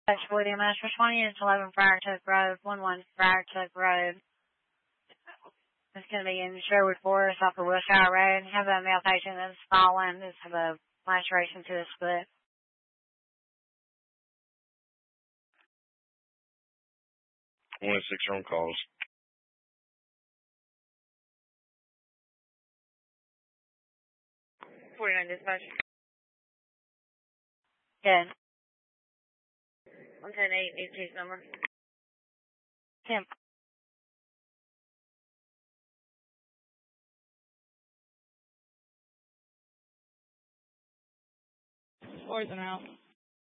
That's William Master 20 is 11 Friar Tuck Road, 11 Friar Tuck Road. It's going to be in Sherwood Forest off of Wilshire Road. Have a male patient that's fallen. Just have a laceration to his foot. 26 on calls. 49 dispatch. Good. 110-8, need case number. 10. Poison out.